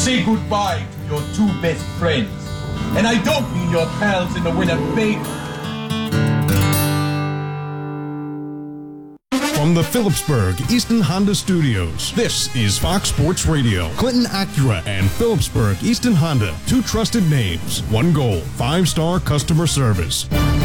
Say goodbye to your two best friends. And I don't mean your pals in the Winnebago. From the Phillipsburg Easton Honda Studios, this is Fox Sports Radio. Clinton Acura and Phillipsburg Easton Honda, two trusted names, one goal, 5-star customer service.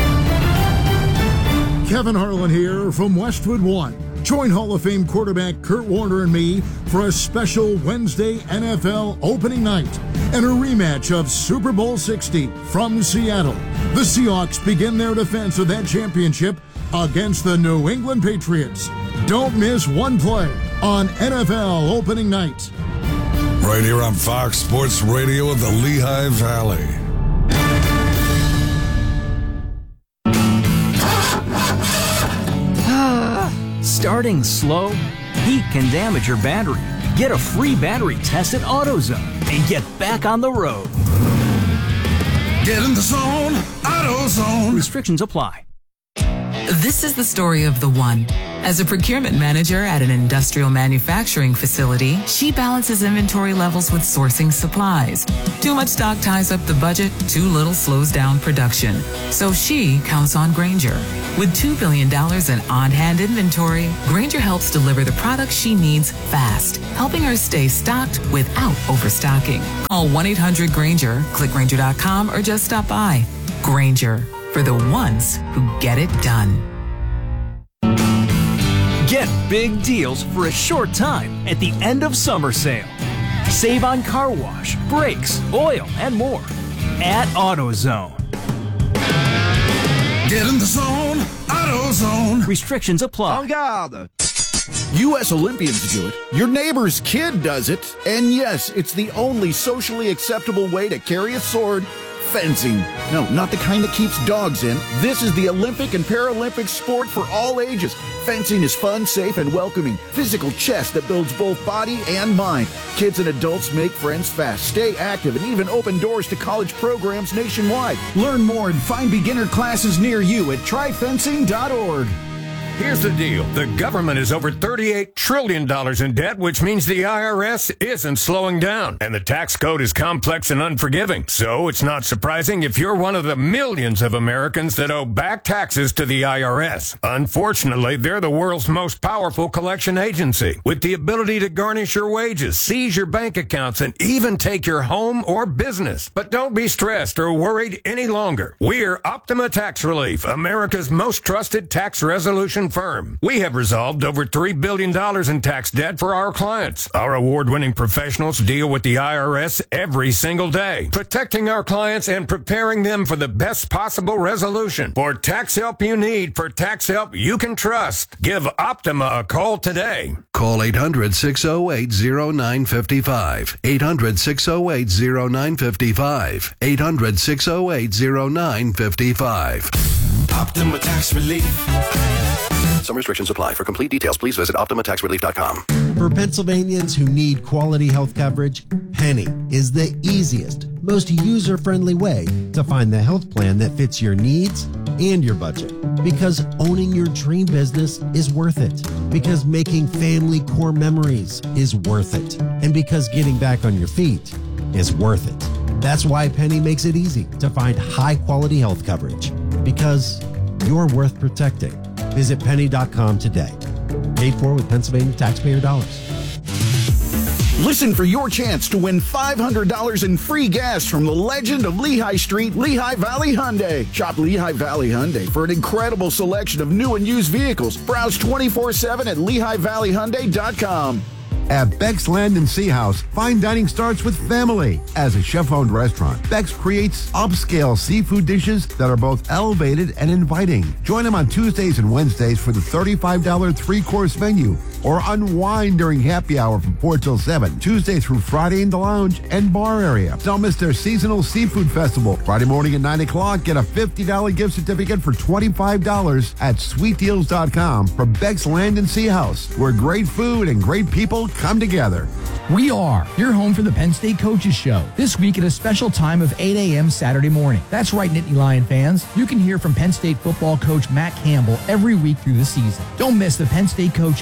Kevin Harlan here from Westwood One. Join Hall of Fame quarterback Kurt Warner and me for a special Wednesday NFL opening night and a rematch of Super Bowl 60 from Seattle. The Seahawks begin their defense of that championship against the New England Patriots. Don't miss one play on NFL opening night. Right here on Fox Sports Radio of the Lehigh Valley. Starting slow? Heat can damage your battery. Get a free battery test at AutoZone and get back on the road. Get in the zone, AutoZone. Restrictions apply. This is the story of the one. As a procurement manager at an industrial manufacturing facility, she balances inventory levels with sourcing supplies. Too much stock ties up the budget, too little slows down production. So she counts on Grainger. With $2 billion in on-hand inventory, Grainger helps deliver the products she needs fast, helping her stay stocked without overstocking. Call 1-800-GRAINGER, click Grainger.com, or just stop by. Grainger, for the ones who get it done. Get big deals for a short time at the end of summer sale. Save on car wash, brakes, oil, and more at AutoZone. Get in the zone, AutoZone. Restrictions apply. En garde. U.S. Olympians do it. Your neighbor's kid does it. And yes, it's the only socially acceptable way to carry a sword. Fencing. No, not the kind that keeps dogs in. This is the Olympic and Paralympic sport for all ages. Fencing is fun, safe, and welcoming. Physical chess that builds both body and mind. Kids and adults make friends fast, stay active, and even open doors to college programs nationwide. Learn more and find beginner classes near you at tryfencing.org. Here's the deal. The government is over $38 trillion in debt, which means the IRS isn't slowing down. And the tax code is complex and unforgiving. So it's not surprising if you're one of the millions of Americans that owe back taxes to the IRS. Unfortunately, they're the world's most powerful collection agency, with the ability to garnish your wages, seize your bank accounts, and even take your home or business. But don't be stressed or worried any longer. We're Optima Tax Relief, America's most trusted tax resolution firm. We have resolved over $3 billion in tax debt for our clients. Our award-winning professionals deal with the IRS every single day, protecting our clients and preparing them for the best possible resolution. For tax help you need, for tax help you can trust, give Optima a call today. Call 800-608-0955. 800-608-0955. 800-608-0955. Optima Tax Relief. Some restrictions apply. For complete details, please visit OptimaTaxRelief.com. For Pennsylvanians who need quality health coverage, Penny is the easiest, most user-friendly way to find the health plan that fits your needs and your budget. Because owning your dream business is worth it. Because making family core memories is worth it. And because getting back on your feet is worth it. That's why Penny makes it easy to find high-quality health coverage. Because you're worth protecting. Visit penny.com today. Paid for with Pennsylvania taxpayer dollars. Listen for your chance to win $500 in free gas from the legend of Lehigh Street, Lehigh Valley Hyundai. Shop Lehigh Valley Hyundai for an incredible selection of new and used vehicles. Browse 24/7 at LehighValleyHyundai.com. At Beck's Land and Sea House, fine dining starts with family. As a chef-owned restaurant, Beck's creates upscale seafood dishes that are both elevated and inviting. Join them on Tuesdays and Wednesdays for the $35 three-course menu, or unwind during happy hour from 4 till 7, Tuesday through Friday in the lounge and bar area. Don't miss their seasonal seafood festival. Friday morning at 9 o'clock, get a $50 gift certificate for $25 at sweetdeals.com for Beck's Land and Sea House, where great food and great people come together. We are your home for the Penn State Coaches Show. This week at a special time of 8 a.m. Saturday morning. That's right, Nittany Lion fans. You can hear from Penn State football coach Matt Campbell every week through the season. Don't miss the Penn State Coaches Show with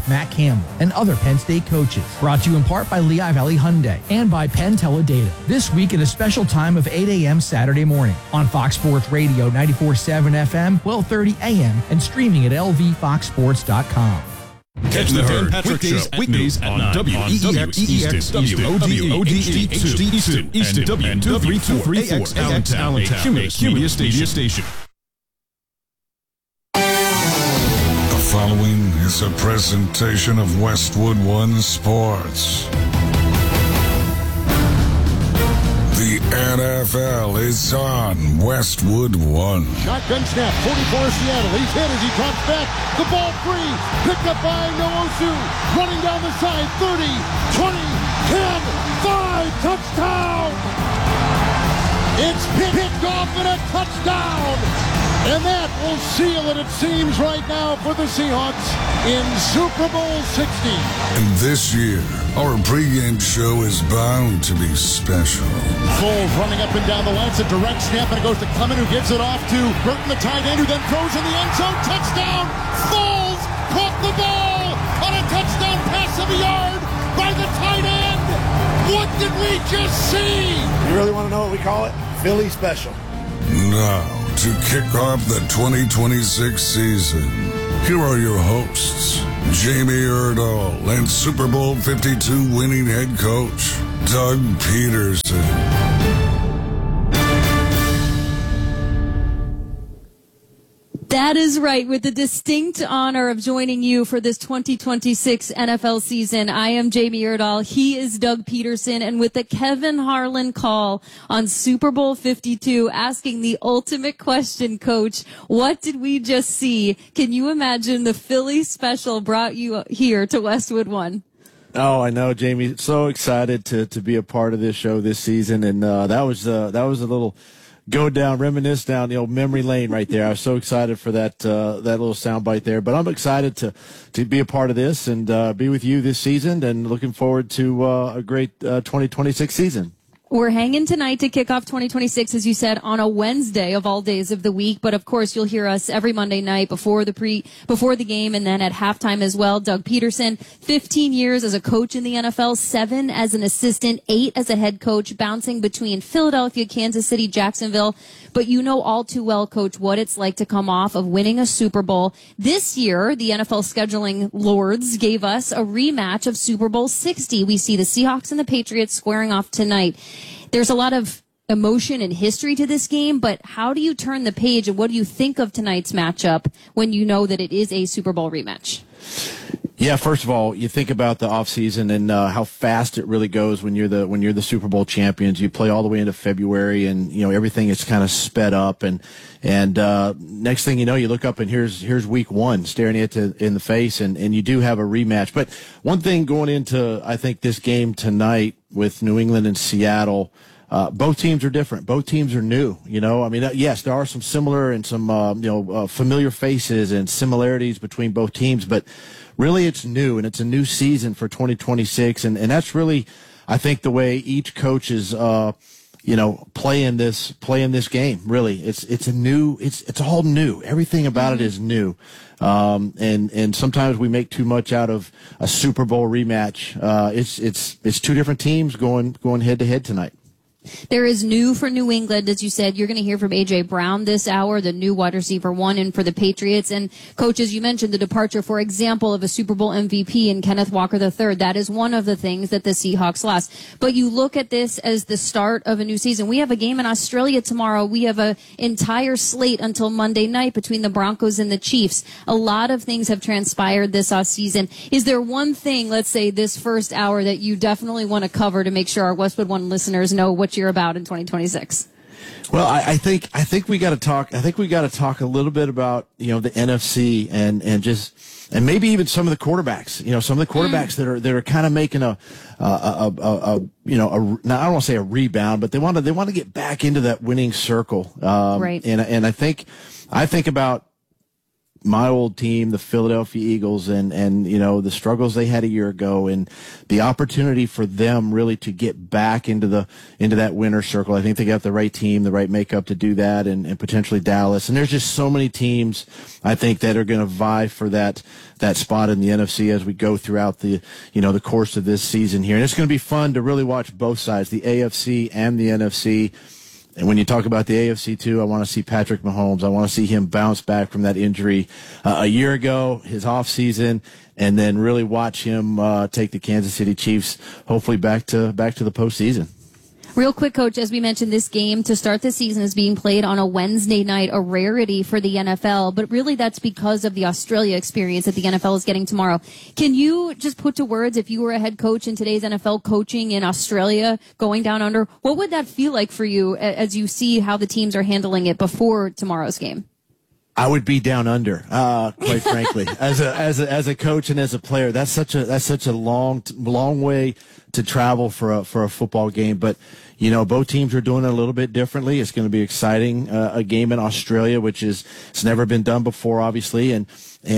Matt Campbell, and other Penn State coaches. Brought to you in part by Lehigh Valley Hyundai and by Penn Teledata. This week at a special time of 8 a.m. Saturday morning on Fox Sports Radio 94.7 FM, 12:30 a.m. and streaming at lvfoxsports.com. Catch the Dan Patrick Show weekdays at 9 WEEX Easton, WODEHD Easton, and W234AX Allentown, a Cumulus Media Station. The following is a presentation of Westwood One Sports. The NFL is on Westwood One. Shotgun snap, 44 Seattle. He's hit as he drops back. The ball free. Picked up by Nwosu. Running down the side. 30, 20, 10, 5. Touchdown! It's picked off and a touchdown! And that will seal it, it seems, right now for the Seahawks in Super Bowl 60. And this year, our pregame show is bound to be special. Foles running up and down the line. It's a direct snap, and it goes to Clement, who gives it off to Burton, the tight end, who then throws in the end zone. Touchdown! Foles caught the ball on a touchdown pass of a yard by the tight end. What did we just see? You really want to know what we call it? Philly special. Now, to kick off the 2026 season, here are your hosts, Jamie Erdahl and Super Bowl 52 winning head coach, Doug Peterson. That is right. With the distinct honor of joining you for this 2026 NFL season, I am Jamie Erdahl. He is Doug Peterson. And with the Kevin Harlan call on Super Bowl 52, asking the ultimate question, Coach, what did we just see? Can you imagine the Philly special brought you here to Westwood One? Oh, I know, Jamie. So excited to be a part of this show this season. And that was a little reminisce down the old memory lane right there. I was so excited for that little soundbite there. But I'm excited to be a part of this and be with you this season, and looking forward to a great 2026 season. We're hanging tonight to kick off 2026, as you said, on a Wednesday of all days of the week. But of course, you'll hear us every Monday night before the game, and then at halftime as well. Doug Peterson, 15 years as a coach in the NFL, 7 as an assistant, 8 as a head coach, bouncing between Philadelphia, Kansas City, Jacksonville. But you know all too well, Coach, what it's like to come off of winning a Super Bowl. This year, the NFL scheduling lords gave us a rematch of Super Bowl 60. We see the Seahawks and the Patriots squaring off tonight. There's a lot of emotion and history to this game, but how do you turn the page, and what do you think of tonight's matchup when you know that it is a Super Bowl rematch? Yeah, first of all, you think about the offseason and how fast it really goes when you're the Super Bowl champions. You play all the way into February, and everything is kind of sped up, and next thing you know, you look up and here's week 1 staring at you in the face, and you do have a rematch. But one thing going into, I think, this game tonight with New England and Seattle, both teams are different. Both teams are new. Yes, there are some similar and some familiar faces and similarities between both teams, but really it's new, and it's a new season for 2026, and that's really, I think, the way each coach is playing this game. Really, it's all new. Everything about it is new. And sometimes we make too much out of a Super Bowl rematch. It's two different teams going head to head tonight. There is new for New England, as you said. You're going to hear from A.J. Brown this hour, the new wide receiver 1, and for the Patriots. And, Coach, as you mentioned, the departure, for example, of a Super Bowl MVP in Kenneth Walker III. That is one of the things that the Seahawks lost. But you look at this as the start of a new season. We have a game in Australia tomorrow. We have an entire slate until Monday night between the Broncos and the Chiefs. A lot of things have transpired this offseason. Is there one thing, let's say, this first hour that you definitely want to cover to make sure our Westwood One listeners know what you're about in 2026? Well, I think we got to talk. I think we got to talk a little bit about the NFC and maybe even some of the quarterbacks. Some of the quarterbacks that are kind of making now I don't want to say a rebound, but they want to get back into that winning circle. Right. And I think about my old team, the Philadelphia Eagles, and the struggles they had a year ago, and the opportunity for them really to get back into that winner circle. I think they got the right team, the right makeup to do that, and potentially Dallas. And there's just so many teams, I think, that are going to vie for that spot in the NFC as we go throughout the course of this season here. And it's going to be fun to really watch both sides, the AFC and the NFC. And when you talk about the AFC too, I want to see Patrick Mahomes. I want to see him bounce back from that injury a year ago, his off season, and then really watch him take the Kansas City Chiefs hopefully back to the postseason. Real quick, Coach, as we mentioned, this game to start the season is being played on a Wednesday night, a rarity for the NFL, but really that's because of the Australia experience that the NFL is getting tomorrow. Can you just put to words, if you were a head coach in today's NFL coaching in Australia, going down under, what would that feel like for you as you see how the teams are handling it before tomorrow's game? I would be down under, quite frankly, as a coach and as a player. That's such a long way to travel for a football game. But both teams are doing it a little bit differently. It's going to be exciting. A game in Australia, it's never been done before, obviously, and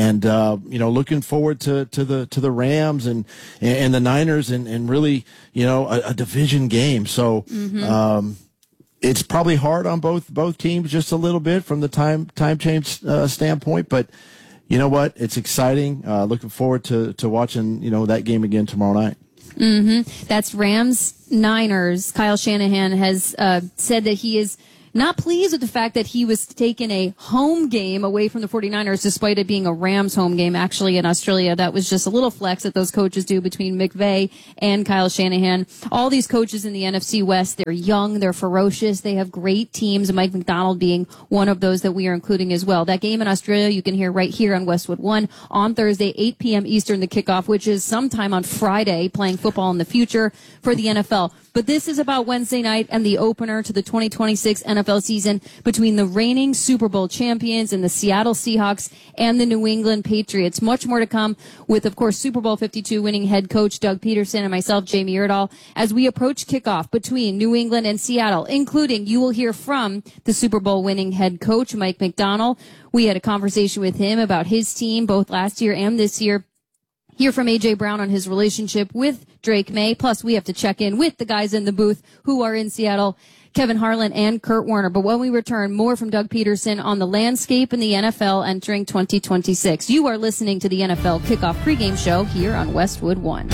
looking forward to the Rams and the Niners and really a division game. So. Mm-hmm. It's probably hard on both teams just a little bit from the time change standpoint, but you know what? It's exciting. Looking forward to watching that game again tomorrow night. Mm-hmm. That's Rams Niners. Kyle Shanahan has said that he is not pleased with the fact that he was taking a home game away from the 49ers, despite it being a Rams home game actually in Australia. That was just a little flex that those coaches do between McVay and Kyle Shanahan. All these coaches in the NFC West, they're young, they're ferocious, they have great teams, and Mike Macdonald being one of those that we are including as well. That game in Australia you can hear right here on Westwood One on Thursday, 8 p.m. Eastern, the kickoff, which is sometime on Friday, playing football in the future for the NFL. But this is about Wednesday night and the opener to the 2026 NFL season between the reigning Super Bowl champions and the Seattle Seahawks and the New England Patriots. Much more to come with, of course, Super Bowl 52 winning head coach Doug Peterson and myself, Jamie Erdahl, as we approach kickoff between New England and Seattle, including you will hear from the Super Bowl winning head coach Mike Macdonald. We had a conversation with him about his team both last year and this year. Hear from A.J. Brown on his relationship with Drake May. Plus, we have to check in with the guys in the booth who are in Seattle, Kevin Harlan and Kurt Warner. But when we return, more from Doug Peterson on the landscape in the NFL entering 2026. You are listening to the NFL Kickoff pregame show here on Westwood One.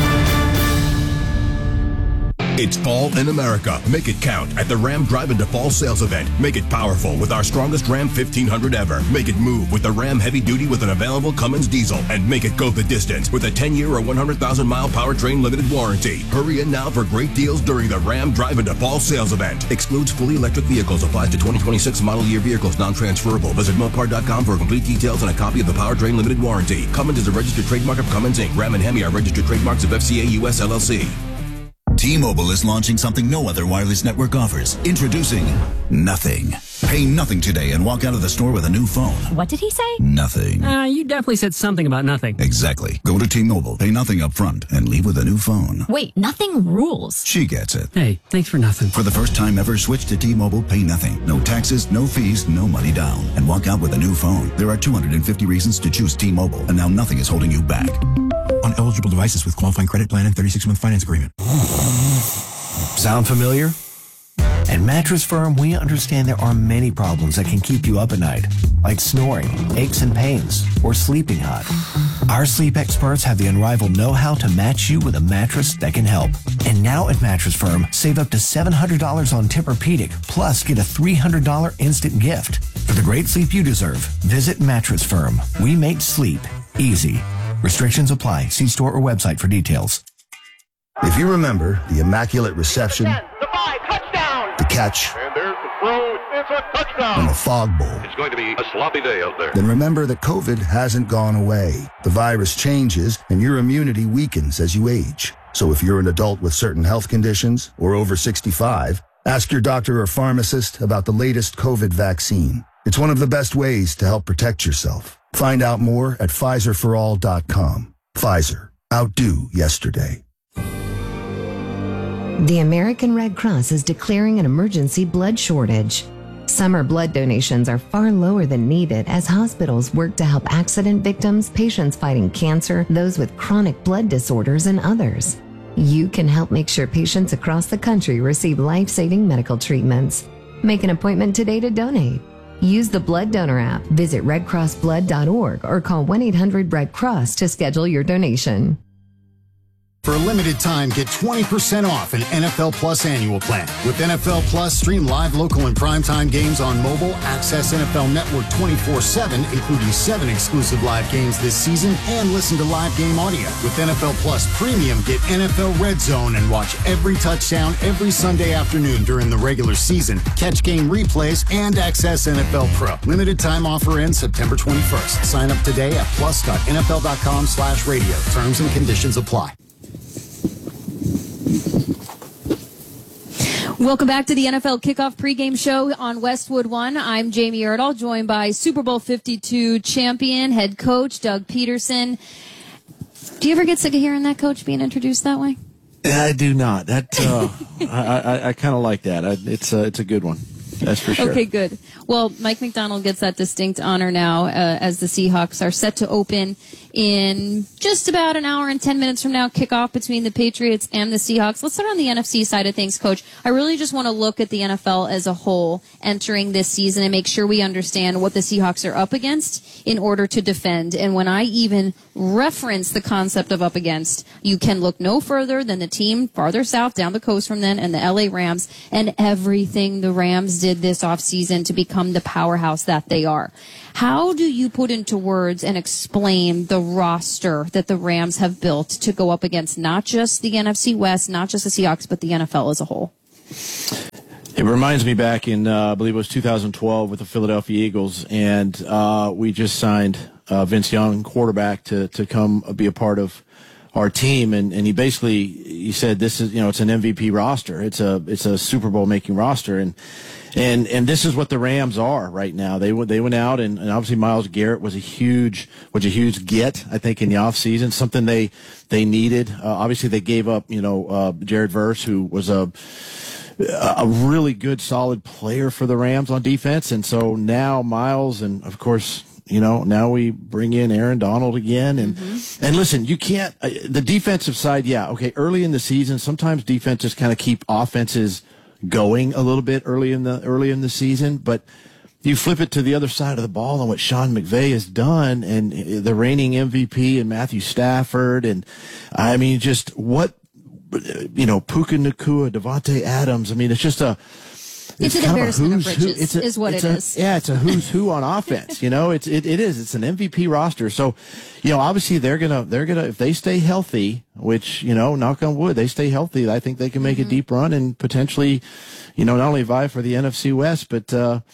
It's fall in America. Make it count at the Ram Drive Into Fall sales event. Make it powerful with our strongest Ram 1500 ever. Make it move with the Ram Heavy Duty with an available Cummins diesel. And make it go the distance with a 10-year or 100,000-mile powertrain limited warranty. Hurry in now for great deals during the Ram Drive Into Fall sales event. Excludes fully electric vehicles. Applies to 2026 model year vehicles. Non-transferable. Visit Mopar.com for complete details and a copy of the powertrain limited warranty. Cummins is a registered trademark of Cummins Inc. Ram and Hemi are registered trademarks of FCA US LLC. T-Mobile is launching something no other wireless network offers. Introducing Nothing. Pay nothing today and walk out of the store with a new phone. What did he say? Nothing. You definitely said something about nothing. Exactly. Go to T-Mobile, pay nothing up front, and leave with a new phone. Wait, nothing rules. She gets it. Hey, thanks for nothing. For the first time ever, switch to T-Mobile, pay nothing. No taxes, no fees, no money down. And walk out with a new phone. There are 250 reasons to choose T-Mobile, and now nothing is holding you back. On eligible devices with qualifying credit plan and 36-month finance agreement. Sound familiar? At Mattress Firm, we understand there are many problems that can keep you up at night, like snoring, aches and pains, or sleeping hot. Our sleep experts have the unrivaled know-how to match you with a mattress that can help. And now at Mattress Firm, save up to $700 on Tempur-Pedic, plus get a $300 instant gift. For the great sleep you deserve, visit Mattress Firm. We make sleep easy. Restrictions apply. See store or website for details. If you remember the immaculate reception, the catch, and there's the throw. It's a touchdown. and the fog bowl, It's going to be a sloppy day out there. then remember that COVID hasn't gone away. The virus changes and your immunity weakens as you age. So if you're an adult with certain health conditions or over 65, ask your doctor or pharmacist about the latest COVID vaccine. It's one of the best ways to help protect yourself. Find out more at PfizerForAll.com. Pfizer. Outdo yesterday. The American Red Cross is declaring an emergency blood shortage. Summer blood donations are far lower than needed as hospitals work to help accident victims, patients fighting cancer, those with chronic blood disorders, and others. You can help make sure patients across the country receive life-saving medical treatments. Make an appointment today to donate. Use the Blood Donor app, visit redcrossblood.org, or call 1-800-RED-CROSS to schedule your donation. For a limited time, get 20% off an NFL Plus annual plan. With NFL Plus, stream live, local, and primetime games on mobile, access NFL Network 24/7, including 7 exclusive live games this season, and listen to live game audio. With NFL Plus Premium, get NFL Red Zone and watch every touchdown every Sunday afternoon during the regular season. Catch game replays and access NFL Pro. Limited time offer ends September 21st. Sign up today at plus.nfl.com/radio. Terms and conditions apply. Welcome back to the NFL Kickoff pregame show on Westwood One. I'm Jamie Erdahl, joined by Super Bowl 52 champion, head coach Doug Peterson. Do you ever get sick of hearing that, Coach, being introduced that way? I do not. That I kind of like that. It's a good one. That's for sure. Okay, good. Well, Mike McDonald gets that distinct honor now as the Seahawks are set to open in just about an hour and 10 minutes from now, kickoff between the Patriots and the Seahawks. Let's start on the NFC side of things, Coach. I really just want to look at the NFL as a whole entering this season and make sure we understand what the Seahawks are up against in order to defend. And when I even reference the concept of up against, you can look no further than the team farther south down the coast from them and the LA Rams and everything the Rams did this offseason to become the powerhouse that they are. How do you put into words and explain the roster that the Rams have built to go up against not just the NFC West, not just the Seahawks, but the NFL as a whole? It reminds me back in, I believe it was 2012 with the Philadelphia Eagles, and we just signed Vince Young, quarterback, to come be a part of our team, and he said this is, it's an MVP roster. It's a Super Bowl making roster, and this is what the Rams are right now. They went out and obviously Myles Garrett was a huge get, I think, in the offseason, something they needed. Obviously they gave up, Jared Verse, who was a really good, solid player for the Rams on defense. And so now Myles, and of course, now we bring in Aaron Donald again. And listen, you can't, the defensive side, early in the season, sometimes defenses kind of keep offenses going a little bit early in the season, but you flip it to the other side of the ball and what Sean McVay has done, and the reigning MVP and Matthew Stafford, and I mean, just what, Puka Nacua, Devontae Adams. I mean, it's just it's an embarrassment of riches, is what it is. Yeah, it's a who's who on offense. It is. It's an MVP roster. So, obviously they're gonna if they stay healthy, which knock on wood, they stay healthy. I think they can make a deep run and potentially, not only vie for the NFC West, but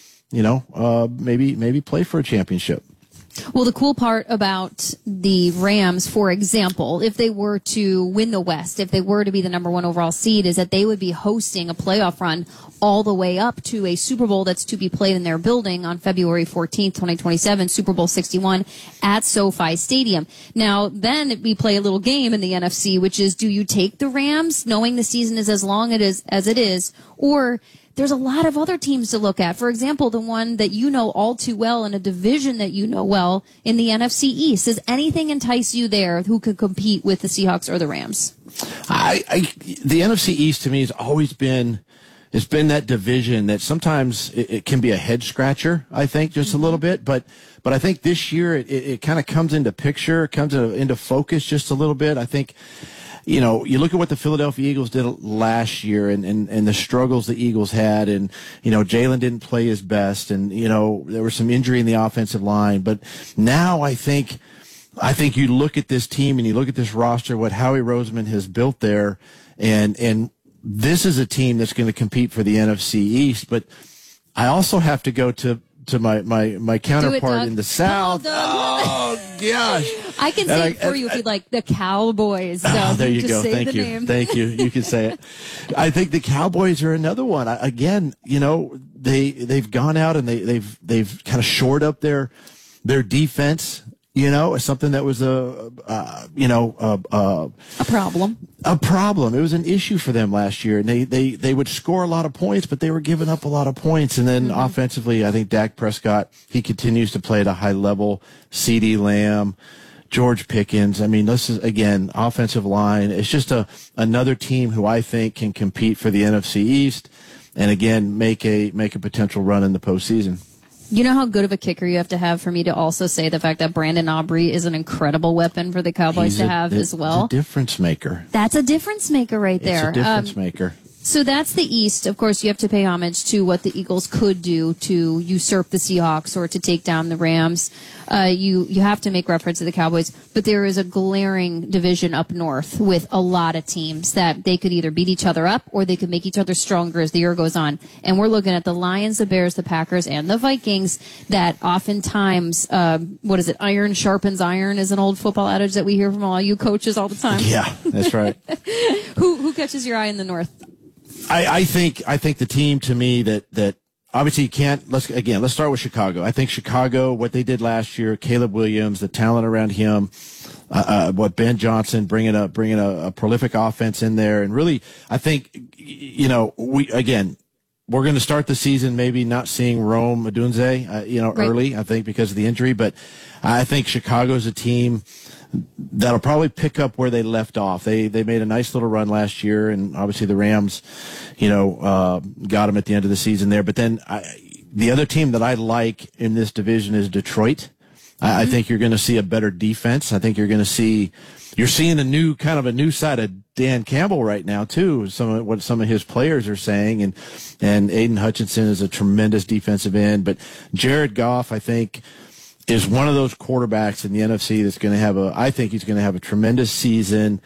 maybe play for a championship. Well, the cool part about the Rams, for example, if they were to win the West, if they were to be the number 1 overall seed, is that they would be hosting a playoff run all the way up to a Super Bowl that's to be played in their building on February 14th, 2027, Super Bowl 61 at SoFi Stadium. Now, then we play a little game in the NFC, which is, do you take the Rams, knowing the season is as long as it is, or there's a lot of other teams to look at. For example, the one that you know all too well in a division that you know well in the NFC East. Does anything entice you there who could compete with the Seahawks or the Rams? The NFC East to me has always been, it's been that division that sometimes it can be a head scratcher, I think, just a little bit. But I think this year it kind of comes into picture, comes into focus just a little bit. I think, you look at what the Philadelphia Eagles did last year and the struggles the Eagles had, and, Jalen didn't play his best, and, there was some injury in the offensive line. But now I think you look at this team and you look at this roster, what Howie Roseman has built there, and this is a team that's going to compete for the NFC East. But I also have to go to my counterpart in the South. Oh, gosh. I can say it for you if you'd like. The Cowboys. There you go. Thank you. Thank you. You can say it. I think the Cowboys are another one. Again, they've gone out and they've kind of shored up their defense. Something that was a problem. a problem. It was an issue for them last year, and they would score a lot of points, but they were giving up a lot of points. And then offensively, I think Dak Prescott, he continues to play at a high level. CeeDee Lamb, George Pickens. I mean, this is, again, offensive line. It's just another team who I think can compete for the NFC East and, again, make a potential run in the postseason. You know how good of a kicker you have to have for me to also say the fact that Brandon Aubrey is an incredible weapon for the Cowboys to have as well? He's a difference maker. That's a difference maker right there. It's a difference maker. So that's the East. Of course, you have to pay homage to what the Eagles could do to usurp the Seahawks or to take down the Rams. You have to make reference to the Cowboys, but there is a glaring division up north with a lot of teams that they could either beat each other up or they could make each other stronger as the year goes on. And we're looking at the Lions, the Bears, the Packers, and the Vikings that oftentimes, iron sharpens iron is an old football adage that we hear from all you coaches all the time. Yeah, that's right. Who catches your eye in the north? I think the team to me that obviously you can't. Let's start with Chicago. I think Chicago, what they did last year, Caleb Williams, the talent around him, what Ben Johnson bringing a prolific offense in there, and really, I think we're going to start the season maybe not seeing Rome Odunze, early. I think because of the injury, but I think Chicago's a team that'll probably pick up where they left off. They made a nice little run last year, and obviously the Rams, got them at the end of the season there. But then the other team that I like in this division is Detroit. I think you're going to see a better defense. I think you're seeing a new side of Dan Campbell right now too. What some of his players are saying, and Aiden Hutchinson is a tremendous defensive end. But Jared Goff, I think, is one of those quarterbacks in the NFC that's going to have he's going to have a tremendous season.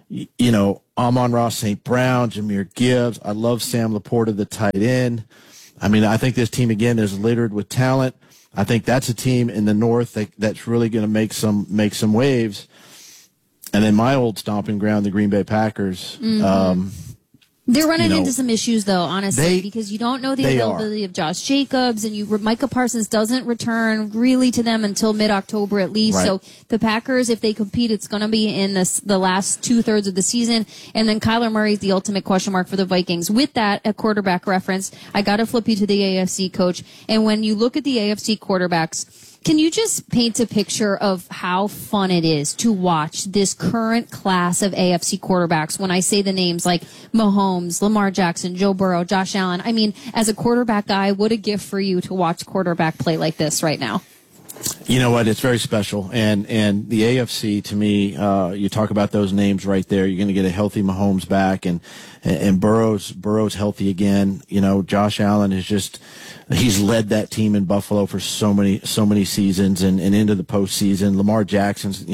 Amon-Ra St. Brown, Jahmyr Gibbs. I love Sam Laporta, the tight end. I mean, I think this team, again, is littered with talent. I think that's a team in the North that's really going to make some waves. And then my old stomping ground, the Green Bay Packers. They're running into some issues, though, honestly, because you don't know the availability of Josh Jacobs, and Micah Parsons doesn't return really to them until mid-October at least. Right. So the Packers, if they compete, it's going to be in the last two-thirds of the season. And then Kyler Murray is the ultimate question mark for the Vikings. With that, a quarterback reference, I got to flip you to the AFC, Coach. And when you look at the AFC quarterbacks, can you just paint a picture of how fun it is to watch this current class of AFC quarterbacks? When I say the names like Mahomes, Lamar Jackson, Joe Burrow, Josh Allen, I mean, as a quarterback guy, what a gift for you to watch quarterback play like this right now. You know what? It's very special. And the AFC, to me, you talk about those names right there. You're going to get a healthy Mahomes back, and Burrow's healthy again. Josh Allen he's led that team in Buffalo for so many seasons and into the postseason. Lamar Jackson's,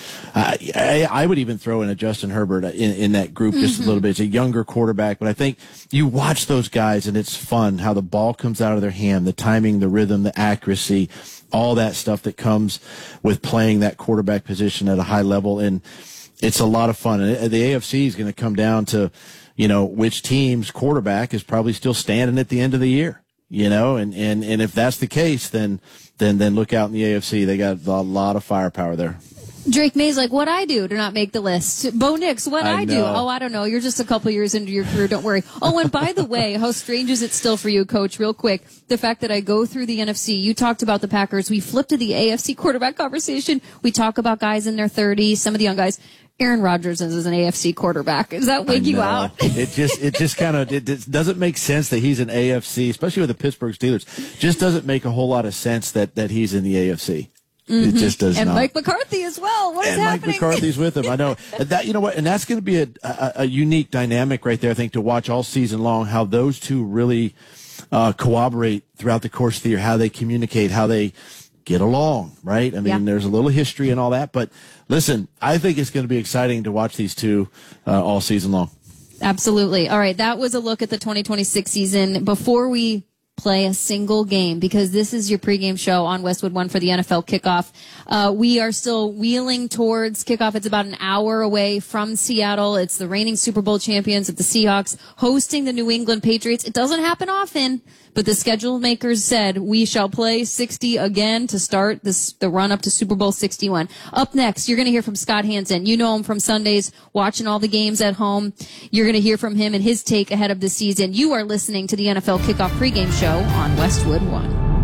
I would even throw in a Justin Herbert in that group just a little bit. It's a younger quarterback, but I think you watch those guys and it's fun how the ball comes out of their hand, the timing, the rhythm, the accuracy, all that stuff that comes with playing that quarterback position at a high level. And it's a lot of fun. And the AFC is going to come down to, which team's quarterback is probably still standing at the end of the year. And if that's the case, then look out in the AFC. They got a lot of firepower there. Drake May's like, what I do to not make the list. Bo Nix, what I do. Oh, I don't know. You're just a couple years into your career. Don't worry. Oh, and by the way, how strange is it still for you, Coach, real quick, the fact that I go through the NFC. You talked about the Packers. We flip to the AFC quarterback conversation. We talk about guys in their 30s, some of the young guys. Aaron Rodgers is an AFC quarterback. Does that wake you out? It just kind of it doesn't make sense that he's an AFC, especially with the Pittsburgh Steelers. Just doesn't make a whole lot of sense that he's in the AFC. It just does not. And Mike McCarthy as well. What is happening? Mike McCarthy's with him. I know that. You know what? And that's going to be a unique dynamic right there. I think to watch all season long how those two really cooperate throughout the course of the year, how they communicate, how they get along, right? I mean, there's a little history and all that, but listen, I think it's going to be exciting to watch these two all season long. Absolutely. All right, that was a look at the 2026 season. Before we play a single game because this is your pregame show on Westwood One for the NFL kickoff. We are still wheeling towards kickoff. It's about an hour away from Seattle. It's the reigning Super Bowl champions of the Seahawks hosting the New England Patriots. It doesn't happen often, but the schedule makers said we shall play 60 again to start the run up to Super Bowl 61. Up next, you're going to hear from Scott Hansen. You know him from Sundays, watching all the games at home. You're going to hear from him and his take ahead of the season. You are listening to the NFL Kickoff pregame show on Westwood One.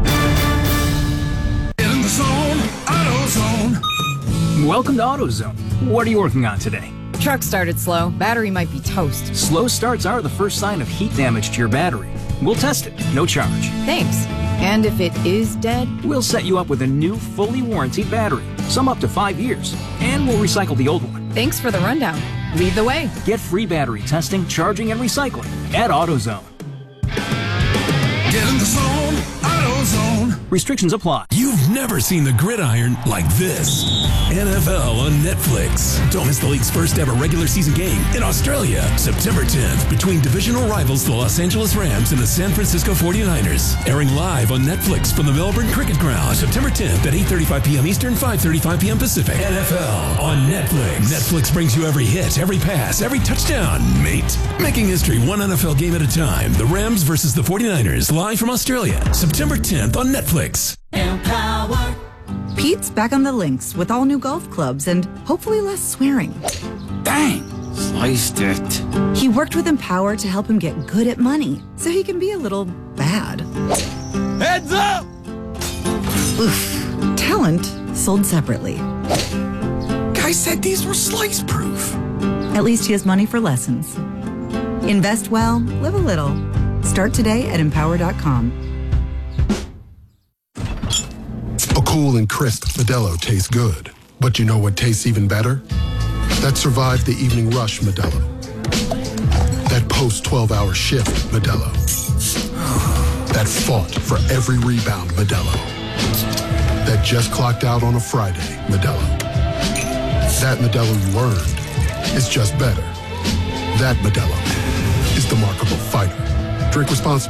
In the zone, AutoZone. Welcome to AutoZone. What are you working on today? Truck started slow. Battery might be toast. Slow starts are the first sign of heat damage to your battery. We'll test it, no charge. Thanks. And if it is dead? We'll set you up with a new, fully warranted battery, some up to 5 years, and we'll recycle the old one. Thanks for the rundown. Lead the way. Get free battery testing, charging, and recycling at AutoZone. Get in the zone, AutoZone. Restrictions apply. You've never seen the gridiron like this. NFL on Netflix. Don't miss the league's first ever regular season game in Australia, September 10th, between divisional rivals the Los Angeles Rams and the San Francisco 49ers. Airing live on Netflix from the Melbourne Cricket Ground, September 10th at 8:35 p.m. Eastern, 5:35 p.m. Pacific. NFL on Netflix. Netflix brings you every hit, every pass, every touchdown, mate. Making history one NFL game at a time. The Rams versus the 49ers, live from Australia, September 10th on Netflix. Empower. Pete's back on the links with all new golf clubs and hopefully less swearing. Dang, sliced it. He worked with Empower to help him get good at money so he can be a little bad. Heads up! Oof. Talent sold separately. Guy said these were slice proof. At least he has money for lessons. Invest well, live a little. Start today at Empower.com. A cool and crisp Modelo tastes good. But you know what tastes even better? That survived the evening rush Modelo. That post-12-hour shift Modelo. That fought for every rebound Modelo. That just clocked out on a Friday Modelo. That Modelo you earned is just better. That Modelo is the markable fighter. Drink responsibly.